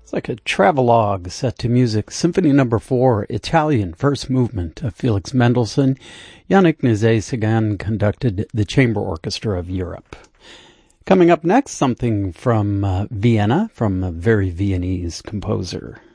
It's like a travelogue set to music. Symphony Number 4, Italian First Movement of Felix Mendelssohn. Yannick Nézet-Séguin conducted the Chamber Orchestra of Europe. Coming up next, something from Vienna, from a very Viennese composer.